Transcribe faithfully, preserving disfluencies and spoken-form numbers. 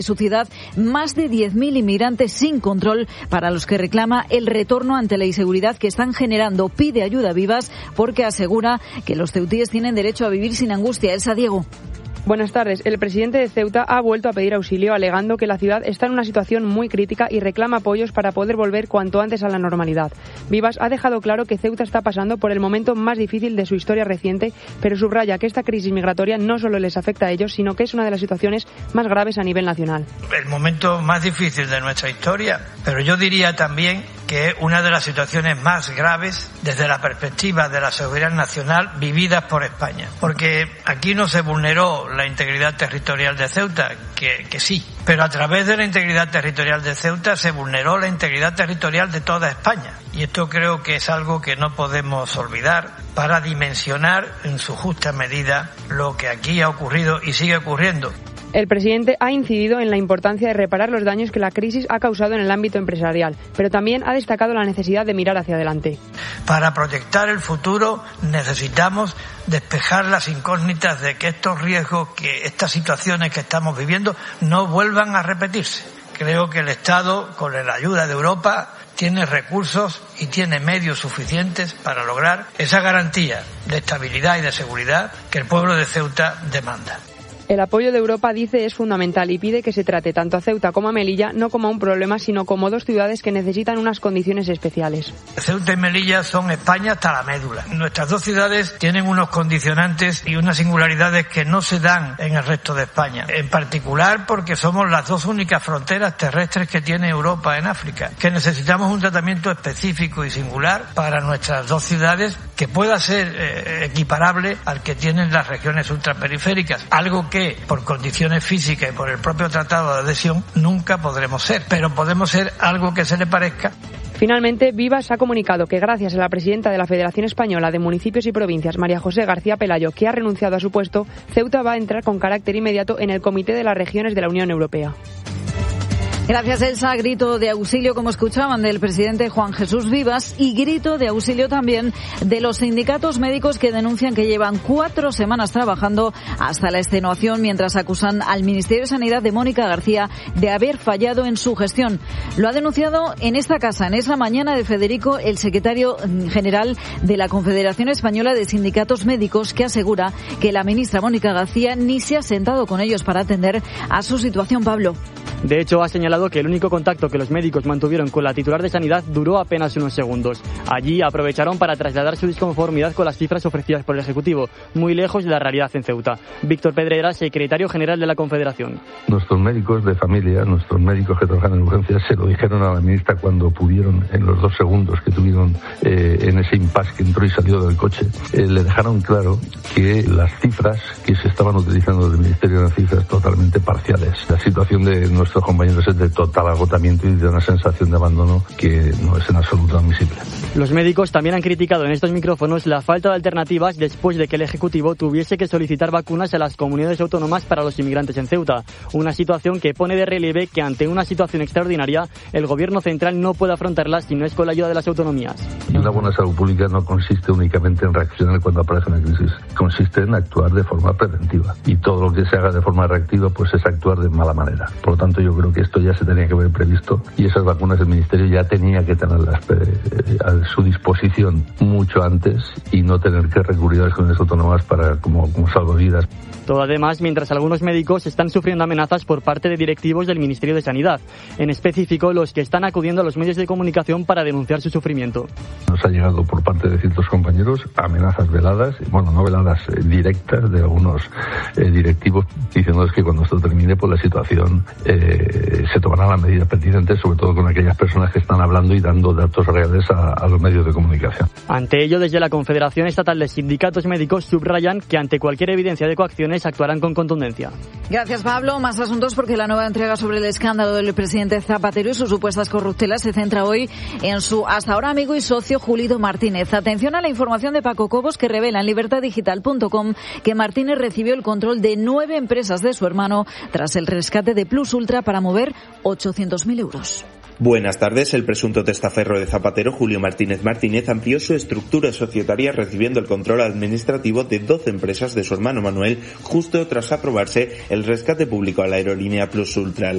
su ciudad más de diez mil inmigrantes sin control, para los que reclama el retorno ante la inseguridad que están generando. Pide ayuda a Vivas porque asegura que los ceutíes tienen derecho a vivir sin angustia. Elsa Diego. Buenas tardes. El presidente de Ceuta ha vuelto a pedir auxilio, alegando que la ciudad está en una situación muy crítica y reclama apoyos para poder volver cuanto antes a la normalidad. Vivas ha dejado claro que Ceuta está pasando por el momento más difícil de su historia reciente, pero subraya que esta crisis migratoria no solo les afecta a ellos, sino que es una de las situaciones más graves a nivel nacional. El momento más difícil de nuestra historia, pero yo diría también que es una de las situaciones más graves desde la perspectiva de la seguridad nacional vividas por España. Porque aquí no se vulneró la integridad territorial de Ceuta, que, que sí, pero a través de la integridad territorial de Ceuta se vulneró la integridad territorial de toda España. Y esto creo que es algo que no podemos olvidar para dimensionar en su justa medida lo que aquí ha ocurrido y sigue ocurriendo. El presidente ha incidido en la importancia de reparar los daños que la crisis ha causado en el ámbito empresarial, pero también ha destacado la necesidad de mirar hacia adelante. Para proyectar el futuro necesitamos despejar las incógnitas de que estos riesgos, que estas situaciones que estamos viviendo no vuelvan a repetirse. Creo que el Estado, con la ayuda de Europa, tiene recursos y tiene medios suficientes para lograr esa garantía de estabilidad y de seguridad que el pueblo de Ceuta demanda. El apoyo de Europa, dice, es fundamental y pide que se trate tanto a Ceuta como a Melilla no como a un problema, sino como dos ciudades que necesitan unas condiciones especiales. Ceuta y Melilla son España hasta la médula. Nuestras dos ciudades tienen unos condicionantes y unas singularidades que no se dan en el resto de España. En particular porque somos las dos únicas fronteras terrestres que tiene Europa en África, que necesitamos un tratamiento específico y singular para nuestras dos ciudades que pueda ser eh, equiparable al que tienen las regiones ultraperiféricas, algo que por condiciones físicas y por el propio tratado de adhesión nunca podremos ser, pero podemos ser algo que se le parezca. Finalmente, Vivas ha comunicado que gracias a la presidenta de la Federación Española de Municipios y Provincias, María José García Pelayo, que ha renunciado a su puesto, Ceuta va a entrar con carácter inmediato en el Comité de las Regiones de la Unión Europea. Gracias, Elsa. Grito de auxilio, como escuchaban, del presidente Juan Jesús Vivas, y grito de auxilio también de los sindicatos médicos que denuncian que llevan cuatro semanas trabajando hasta la extenuación mientras acusan al Ministerio de Sanidad de Mónica García de haber fallado en su gestión. Lo ha denunciado en esta casa, en Es la Mañana de Federico, el secretario general de la Confederación Española de Sindicatos Médicos, que asegura que la ministra Mónica García ni se ha sentado con ellos para atender a su situación. Pablo. De hecho, ha señalado que el único contacto que los médicos mantuvieron con la titular de Sanidad duró apenas unos segundos. Allí aprovecharon para trasladar su disconformidad con las cifras ofrecidas por el Ejecutivo, muy lejos de la realidad en Ceuta. Víctor Pedrera, secretario general de la Confederación. Nuestros médicos de familia, nuestros médicos que trabajan en urgencias, se lo dijeron a la ministra cuando pudieron, en los dos segundos que tuvieron eh, en ese impasse que entró y salió del coche, eh, le dejaron claro que las cifras que se estaban utilizando del Ministerio eran cifras totalmente parciales. La situación de nuestros compañeros es de total agotamiento y de una sensación de abandono que no es en absoluto admisible. Los médicos también han criticado en estos micrófonos la falta de alternativas después de que el Ejecutivo tuviese que solicitar vacunas a las comunidades autónomas para los inmigrantes en Ceuta. Una situación que pone de relieve que ante una situación extraordinaria el Gobierno central no puede afrontarla si no es con la ayuda de las autonomías. Una buena salud pública no consiste únicamente en reaccionar cuando aparece una crisis, consiste en actuar de forma preventiva. Y todo lo que se haga de forma reactiva pues es actuar de mala manera. Por lo tanto, yo creo que esto ya se tenía que haber previsto y esas vacunas el Ministerio ya tenía que tenerlas eh, a su disposición mucho antes y no tener que recurrir a las comunidades autónomas para como, como salvavidas. Todo además mientras algunos médicos están sufriendo amenazas por parte de directivos del Ministerio de Sanidad, en específico los que están acudiendo a los medios de comunicación para denunciar su sufrimiento. Nos ha llegado por parte de ciertos compañeros amenazas veladas, bueno, no veladas, eh, directas de algunos eh, directivos diciéndoles que cuando esto termine pues la situación eh, se tomarán las medidas pertinentes, sobre todo con aquellas personas que están hablando y dando datos reales a, a los medios de comunicación. Ante ello, desde la Confederación Estatal de Sindicatos Médicos subrayan que ante cualquier evidencia de coacciones actuarán con contundencia. Gracias, Pablo. Más asuntos porque la nueva entrega sobre el escándalo del presidente Zapatero y sus supuestas corruptelas se centra hoy en su hasta ahora amigo y socio Julido Martínez. Atención a la información de Paco Cobos que revela en libertad digital punto com que Martínez recibió el control de nueve empresas de su hermano tras el rescate de Plus Ultra para mover ochocientos mil euros. Buenas tardes. El presunto testaferro de Zapatero, Julio Martínez Martínez, amplió su estructura societaria recibiendo el control administrativo de doce empresas de su hermano Manuel, justo tras aprobarse el rescate público a la aerolínea Plus Ultra.